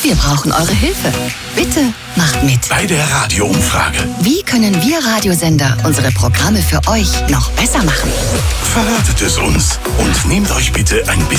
Wir brauchen eure Hilfe. Bitte macht mit. Bei der Radioumfrage. Wie können wir Radiosender unsere Programme für euch noch besser machen? Verratet es uns und nehmt euch bitte ein bisschen